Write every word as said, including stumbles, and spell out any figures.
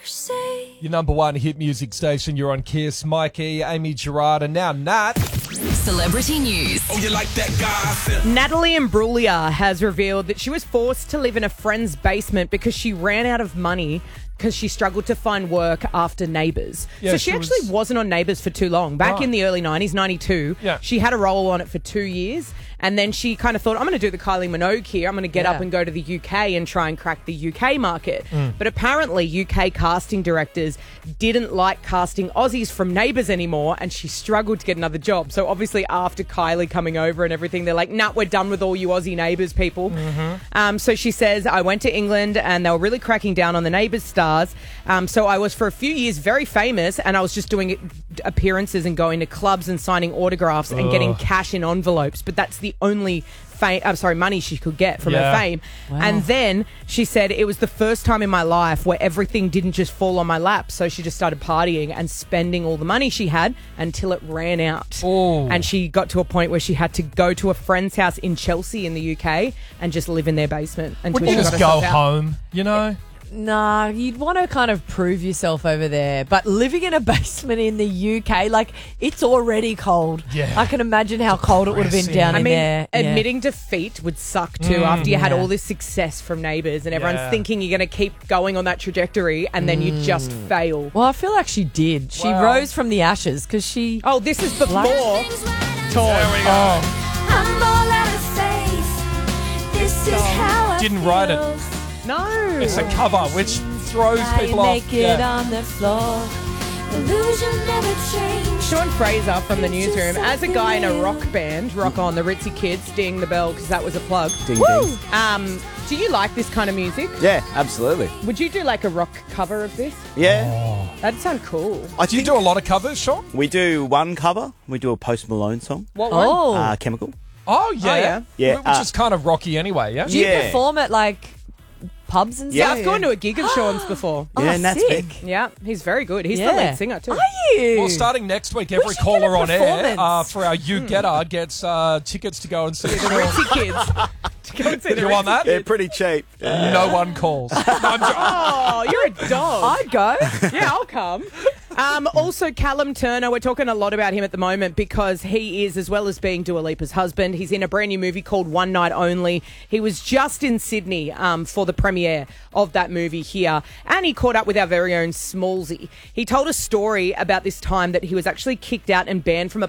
Your number one hit music station. You're on Kiss. Mikey, Amy Gerard, and now Nat. Celebrity news. Oh, you like that gossip? Natalie Imbruglia has revealed that she was forced to live in a friend's basement because she ran out of money because she struggled to find work after Neighbours. Yeah, so she, she actually was- wasn't on Neighbours for too long. Back Right. in the early nineties, ninety-two, Yeah. she had a role on it for two years. And then she kind of thought, I'm going to do the Kylie Minogue here. I'm going to get Yeah. up and go to the U K and try and crack the U K market. Mm. But apparently U K casting directors didn't like casting Aussies from Neighbours anymore, and she struggled to get another job. So obviously after Kylie coming over and everything, they're like, nah, we're done with all you Aussie Neighbours people. Mm-hmm. Um, so she says, I went to England and they were really cracking down on the Neighbours stars. Um, so I was for a few years very famous, and I was just doing appearances and going to clubs and signing autographs and getting Ugh. cash in envelopes. But that's the only fame, I'm sorry, money she could get from Yeah. her fame. And then she said it was the first time in my life where everything didn't just fall on my lap. So she just started partying and spending all the money she had until it ran out. Ooh. And she got to a point where she had to go to a friend's house in Chelsea in the U K and just live in their basement until Wouldn't she you got just go herself out. home, you know? Nah, you'd want to kind of prove yourself over there. But living in a basement in the U K, like, it's already cold. Yeah. I can imagine how cold it would have been depressing. down I in mean, there. Yeah. admitting defeat would suck too after you had Yeah. all this success from Neighbours and everyone's Yeah. thinking you're going to keep going on that trajectory and then you just fail. Well, I feel like she did. She Well- rose from the ashes because she... Oh, this is before Like- Toy. Oh, I'm all out of faith. This is how I Didn't write it. feel. No. It's a cover, which throws lie people off. naked Yeah. on the floor. Illusion never changed. Sean Fraser from the newsroom, as a guy in a rock band, Rock On, the Ritzy Kids, ding the bell because that was a plug. Ding, Woo! ding. Um, do you like this kind of music? Yeah, absolutely. Would you do like a rock cover of this? Yeah. That'd sound cool. I Do you think do a lot of covers, Sean? we do one cover. We do a Post Malone song. What one? Oh. Uh, Chemical. Oh, yeah. yeah. Yeah, Which uh, is kind of rocky anyway, yeah? Do you Yeah. perform at, like, pubs and Yeah. stuff? I've gone to a gig of Sean's before. Oh, Yeah, and that's sick. big. Yeah, he's very good. He's the Yeah. lead singer too. Are you? Well, starting next week, every should get caller a on air performance. uh, for our You Getter gets uh, tickets to go and see The Sean. Ritzy Kids. To go and see the You want Ritzy that? They're pretty cheap. No one calls. No, I'm jo- Oh, you're a dog. I'd go. Yeah, I'll come. Um, also, Callum Turner, we're talking a lot about him at the moment because he is, as well as being Dua Lipa's husband, he's in a brand new movie called One Night Only. He was just in Sydney um, for the premiere of that movie here, and he caught up with our very own Smallsy. He told a story about this time that he was actually kicked out and banned from a